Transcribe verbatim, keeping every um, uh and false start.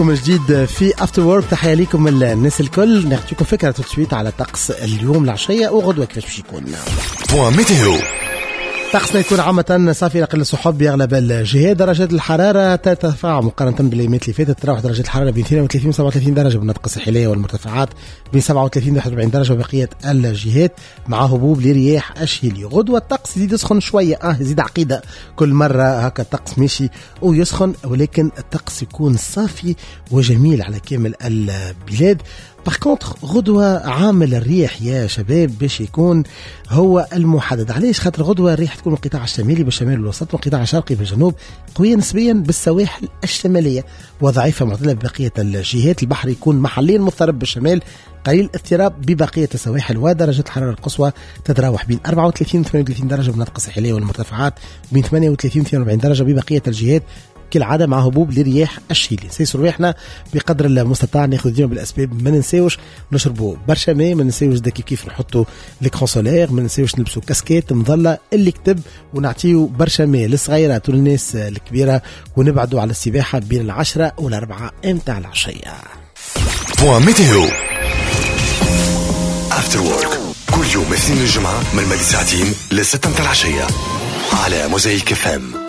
من جديد في افتر وورك. تحية ليكم الناس الكل. نعطيكم فكرة تسويت على طقس اليوم العشية وغدوة كيفاش باش يكون. بوان ميتيو. طقسنا يكون عامة صافي لقل السحب بأغلب الجهات. درجات الحرارة ترتفع مقارنة بالأيامات اللي فاتت. تراوح درجة الحرارة بين اثنين وثلاثين و سبعة وثلاثين درجة بالمناطق الساحلية والمرتفعات، بين سبعة وثلاثين و واحد وأربعين درجة بقية الجهات، مع هبوب لرياح الشيلي. غدوة الطقس يزيد يسخن شوية، اه يزيد عقيدة كل مرة هكا الطقس ماشي ويسخن، ولكن الطقس يكون صافي وجميل على كامل البلاد. باغ كونتر غدوة عامل الريح يا شباب باش يكون هو المحدد. علاش؟ خاطر غدوة الريح تكون من القطاع الشمالي بالشمال والوسط، والقطاع الشرقي بالجنوب، قوية نسبيا بالسواحل الشمالية وضعيفة معتدلة ببقية الجهات. البحر يكون محليا مضطرب بالشمال، قليل اضطراب ببقية السواحل. ودرجة الحرارة القصوى تتراوح بين أربعة وثلاثين و ثمانية وثلاثين درجة بالمناطق الساحلية والمرتفعات، بين ثمانية وثلاثين و اثنين وأربعين درجة ببقية الجهات كالعادة، مع هبوب لرياح الشيلي. سيسر ريحنا بقدر المستطاع ناخذ ديما بالاسباب، ما ننساوش نشربوا برشا ماء، ما ننساوش كيف كيف نحطوا ليكرون سولير، ما ننساوش نلبسوا كاسكيت مظله اللي كتب، ونعطيو برشا ماء للصغيرات والناس الكبيره، ونبعدوا على السباحه بين العشرة والأربعة امتاع العشيه. بوان ميتيو افتر وورك كل يوم اثنين الجمعه من مالي ساعتين لستة متاع العشيه على موزايك اف ام.